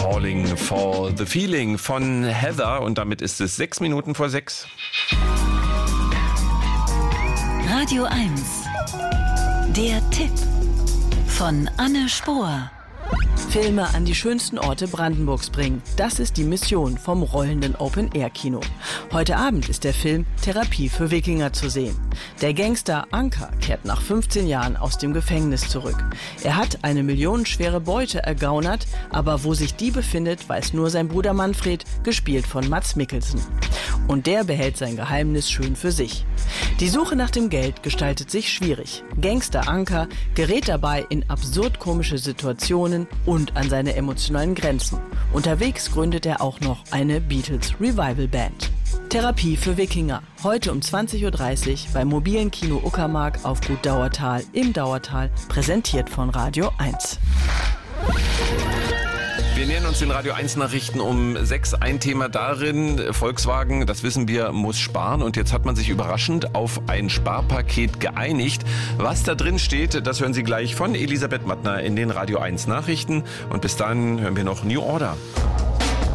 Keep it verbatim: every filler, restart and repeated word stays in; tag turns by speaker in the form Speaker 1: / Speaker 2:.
Speaker 1: Falling for the Feeling von Heather und damit ist es sechs Minuten vor sechs.
Speaker 2: Radio eins. Der Tipp von Anne Spohr.
Speaker 3: Filme an die schönsten Orte Brandenburgs bringen. Das ist die Mission vom rollenden Open-Air-Kino. Heute Abend ist der Film Therapie für Wikinger zu sehen. Der Gangster Anka kehrt nach fünfzehn Jahren aus dem Gefängnis zurück. Er hat eine millionenschwere Beute ergaunert, aber wo sich die befindet, weiß nur sein Bruder Manfred, gespielt von Mads Mikkelsen. Und der behält sein Geheimnis schön für sich. Die Suche nach dem Geld gestaltet sich schwierig. Gangster Anka gerät dabei in absurd komische Situationen und an seine emotionalen Grenzen. Unterwegs gründet er auch noch eine Beatles-Revival-Band. Therapie für Wikinger. Heute um zwanzig Uhr dreißig beim mobilen Kino Uckermark auf Gut Dauertal im Dauertal, präsentiert von Radio eins.
Speaker 1: Wir nähern uns den Radio eins Nachrichten um sechs. Ein Thema darin, Volkswagen, das wissen wir, muss sparen. Und jetzt hat man sich überraschend auf ein Sparpaket geeinigt. Was da drin steht, das hören Sie gleich von Elisabeth Mattner in den Radio eins Nachrichten. Und bis dahin hören wir noch New Order.